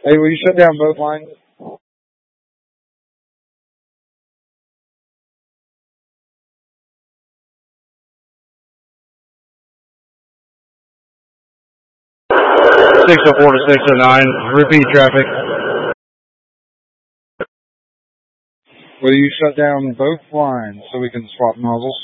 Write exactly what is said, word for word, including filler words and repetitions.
Hey, will you shut down both lines? six oh four to six oh nine, repeat traffic. Will you shut down both lines so we can swap nozzles?